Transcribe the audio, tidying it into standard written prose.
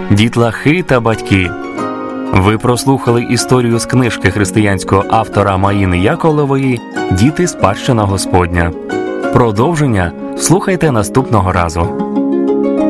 дітлахи та батьки. Ви прослухали історію з книжки християнського автора Маїни Яковлевої «Діти – спадщина Господня». Продовження слухайте наступного разу.